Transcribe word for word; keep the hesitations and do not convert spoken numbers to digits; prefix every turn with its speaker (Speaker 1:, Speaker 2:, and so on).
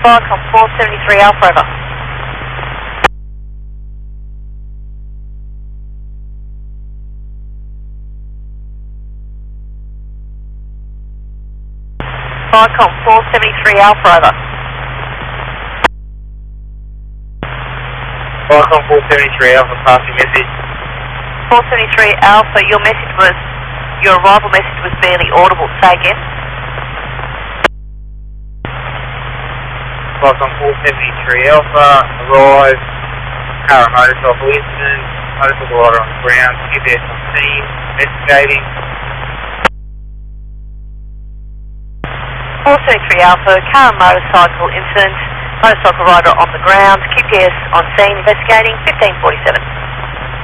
Speaker 1: Viacom four seventy-three Alpha, over. Viacom four seventy-three Alpha, over.
Speaker 2: Viacom four seventy-three Alpha, passing message.
Speaker 1: four seventy-three Alpha, your message was, your arrival message was barely audible. Say again.
Speaker 2: Viacom four seventy-three Alpha, arrived, car and motorcycle incident, motorcycle rider on the ground, Q P S on scene, investigating.
Speaker 1: four seventy-three Alpha, car and motorcycle incident, motorcycle rider on the ground, Q P S on scene, investigating, fifteen forty-seven.